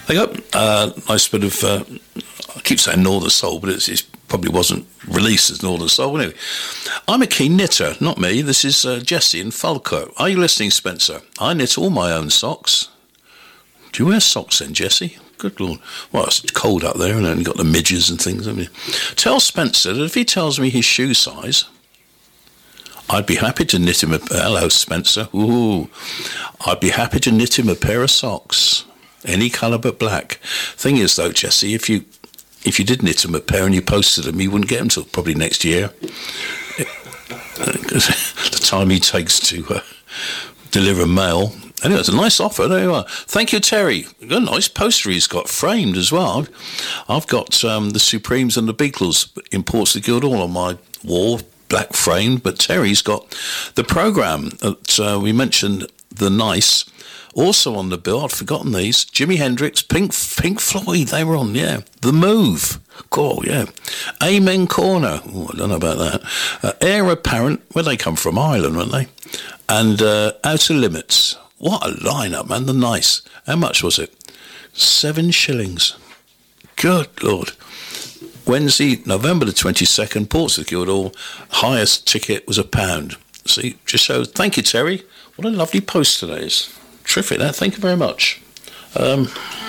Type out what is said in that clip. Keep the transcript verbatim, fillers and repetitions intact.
They got a uh, nice bit of, uh, I keep saying Northern Soul, but it's, it probably wasn't released as Northern Soul. Anyway, I'm a keen knitter, not me. This is uh, Jesse in Falkirk. Are you listening, Spencer? I knit all my own socks. Do you wear socks then, Jesse? Good Lord. Well, it's cold up there, and then you've got the midges and things. I mean, tell Spencer that if he tells me his shoe size, I'd be happy to knit him a... Hello, Spencer. Ooh. I'd be happy to knit him a pair of socks. Any colour but black. Thing is, though, Jesse, if you if you did knit him a pair and you posted them, you wouldn't get them till probably next year. The time he takes to uh, deliver mail. Anyway, it's a nice offer. There you are. Thank you, Terry. A nice poster he's got framed as well. I've got um, the Supremes and the Beatles in Portsmouth Guildhall on my wall, black framed, but Terry's got the programme that uh, we mentioned, The Nice. Also on the bill, I'd forgotten these, Jimi Hendrix, Pink Pink Floyd, they were on, yeah. The Move, cool, yeah. Amen Corner, oh, I don't know about that. Uh, Air Apparent, where they come from, Ireland, weren't they? And uh, Outer Limits. What a lineup, man, The Nice. How much was it? Seven shillings. Good Lord. Wednesday, November the twenty-second, Portsmouth Guildhall, highest ticket was a pound. See, just shows, thank you, Terry. What a lovely poster that is. Terrific, that. Thank you very much. Um,